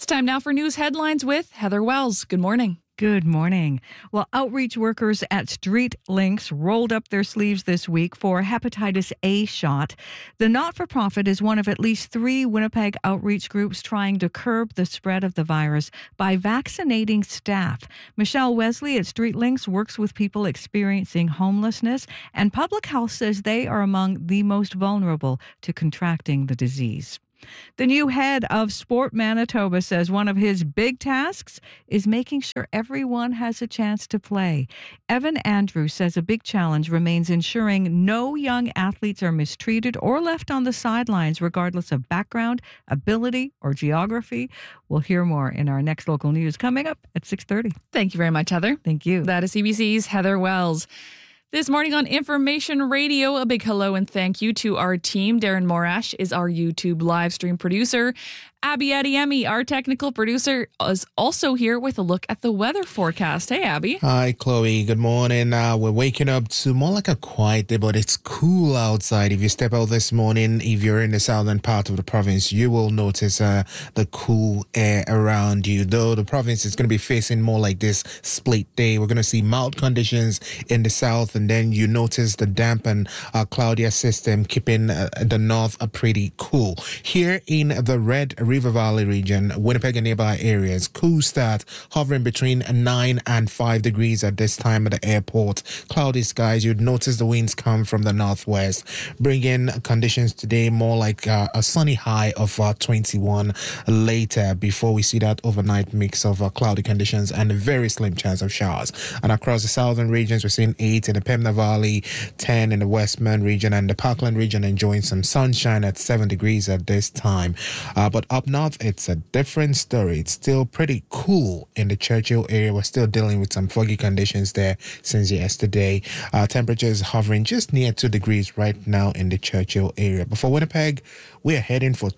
time now for news headlines with Heather Wells. Good morning. Good morning. Well, outreach workers at Street Links rolled up their sleeves this week for hepatitis A shot. The not-for-profit is one of at least 3 Winnipeg outreach groups trying to curb the spread of the virus by vaccinating staff. Michelle Wesley at Street Links works with people experiencing homelessness, and public health says they are among the most vulnerable to contracting the disease. The new head of Sport Manitoba says one of his big tasks is making sure everyone has a chance to play. Evan Andrews says a big challenge remains ensuring no young athletes are mistreated or left on the sidelines regardless of background, ability, or geography. We'll hear more in our next local news coming up at 6:30. Thank you very much, Heather. Thank you. That is CBC's Heather Wells. This morning on Information Radio, a big hello and thank you to our team. Darren Morash is our YouTube live stream producer. Abby Adiemi, our technical producer, is also here with a look at the weather forecast. Hey, Abby. Hi, Chloe. Good morning. We're waking up to more like a quiet day, but it's cool outside. If you step out this morning, if you're in the southern part of the province, you will notice the cool air around you. Though the province is going to be facing more like this split day. We're going to see mild conditions in the south, and then you notice the damp and cloudier system keeping the north pretty cool. Here in the Red River Valley region, Winnipeg and nearby areas, cool start, hovering between 9 and 5 degrees at this time at the airport. Cloudy skies, you'd notice the winds come from the northwest, bringing conditions today more like a sunny high of 21 later before we see that overnight mix of cloudy conditions and a very slim chance of showers. And across the southern regions, we're seeing 8 in the Pembina Valley, 10 in the Westmount region, and the Parkland region enjoying some sunshine at 7 degrees at this time. But up north, it's a different story. It's still pretty cool in the Churchill area. We're still dealing with some foggy conditions there since yesterday. Temperatures hovering just near 2 degrees right now in the Churchill area. But for Winnipeg, we're heading for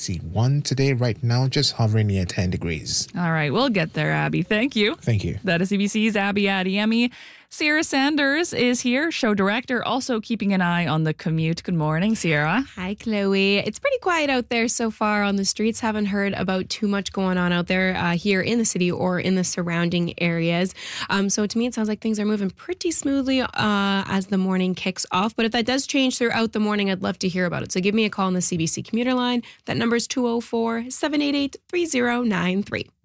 21 today. Right now, just hovering near 10 degrees. All right, we'll get there, Abby. Thank you. Thank you. That is CBC's Abby Adiemi. Sierra Sanders is here, show director, also keeping an eye on the commute. Good morning, Sierra. Hi, Chloe. It's pretty quiet out there so far on the streets. Haven't heard about too much going on out there here in the city or in the surrounding areas. So to me, it sounds like things are moving pretty smoothly as the morning kicks off. But if that does change throughout the morning, I'd love to hear about it. So give me a call on the CBC commuter line. That number is 204-788-3093.